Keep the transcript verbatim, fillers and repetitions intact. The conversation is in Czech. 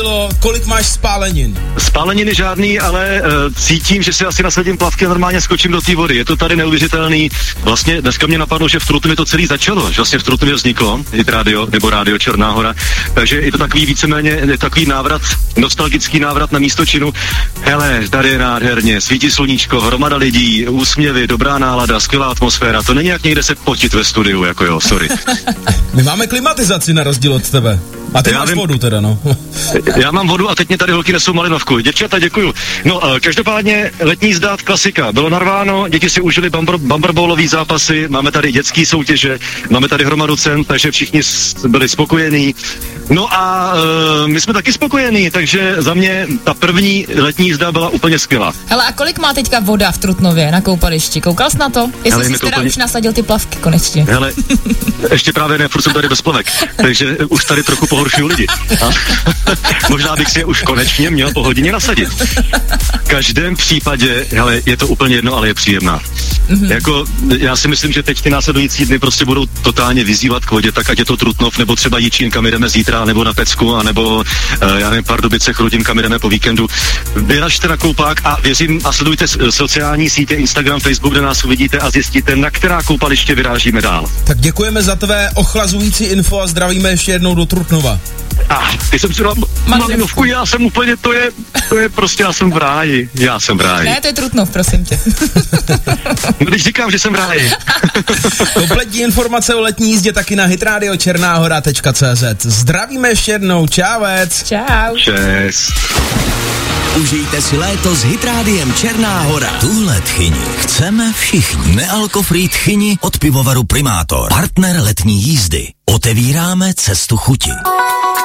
Kolik máš spálenin? Spáleniny žádný, ale uh, cítím, že si asi nasadím plavky a normálně skočím do té vody. Je to tady neuvěřitelný. Vlastně dneska mě napadlo, že v Trutnově to celý začalo, že vlastně v Trutnově vzniklo Hit Radio, nebo Rádio Černá Hora. Takže je to takový víceméně, je takový návrat, nostalgický návrat na místo činu. Hele, tady je nádherně, svítí sluníčko, hromada lidí, úsměvy, dobrá nálada, skvělá atmosféra. To není jak někde se potit ve studiu, jako jo, sorry. My máme klimatizaci na rozdíl od tebe. A ty já máš vím, vodu teda, no. Já mám vodu a teď mě tady holky nesou malinovku. Děvčata, děkuju. No, uh, každopádně letní jízda klasika. Bylo narváno, děti si užili bumper, bumperbowlový zápasy, máme tady dětský soutěže, máme tady hromadu cen, takže všichni byli spokojení. No a uh, my jsme taky spokojení, takže za mě ta první letní jízda byla úplně skvělá. Hele, a kolik má teďka voda v Trutnově na koupališti? Koukal jsi na to? Jestli jsi teda úplně... už nasadil ty plavky konečně. Hele, ještě právě ne, furt jsem tady bez plavek, takže už tady trochu pohoršuju lidi. A možná bych si je už konečně měl po hodině nasadit. V každém případě, hele, je to úplně jedno, ale je příjemná. Mm-hmm. Jako, já si myslím, že teď ty následující dny prostě budou totálně vyzývat k vodě, tak ať je to Trutnov, nebo třeba Jičín, kam jdeme zítra, nebo na Pecku, anebo uh, já nevím, Pardubice, Chrudim, kam jdeme po víkendu. Vyražte na koupák a věřím a sledujte sociální sítě, Instagram, Facebook, kde nás uvidíte a zjistíte, na která koupaliště vyrážíme dál. Tak děkujeme za tvé ochlazující info a zdravíme ještě jednou do Trutnova. A ty jsem si dal malinovku, já jsem úplně, to je, to je prostě, já jsem v ráji, já jsem v ráji. Ne, to je Trutnov, prosím tě. No, když říkám, že jsem v ráji. Kompletní informace o letní jízdě taky na hitradio černá hora tečka cé zet. Zdravíme ještě jednou, čávec. Čau. Čes. Užijte si léto s Hitrádiem Černá Hora. Tuhle tchyni chceme všichni. Nealkofree tchyni od pivovaru Primátor. Partner letní jízdy. Otevíráme cestu chuti.